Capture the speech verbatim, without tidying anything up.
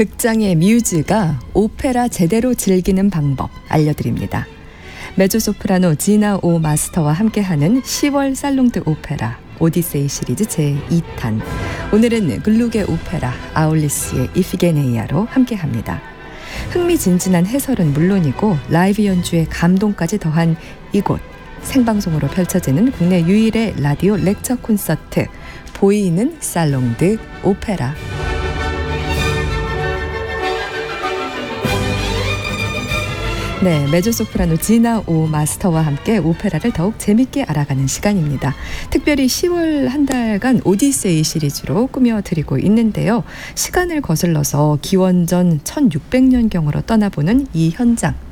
극장의 뮤즈가 오페라 제대로 즐기는 방법 알려드립니다. 메조소프라노 지나 오 마스터와 함께하는 시월 살롱드 오페라 오디세이 시리즈 제이 탄. 오늘은 글루게 오페라 아울리스의 이피게네이아로 함께합니다. 흥미진진한 해설은 물론이고 라이브 연주의 감동까지 더한 이곳, 생방송으로 펼쳐지는 국내 유일의 라디오 렉처 콘서트 보이는 살롱드 오페라. 네, 메조소프라노 지나 오 마스터와 함께 오페라를 더욱 재밌게 알아가는 시간입니다. 특별히 시월 한 달간 오디세이 시리즈로 꾸며드리고 있는데요. 시간을 거슬러서 기원전 천육백 년경으로 떠나보는 이 현장,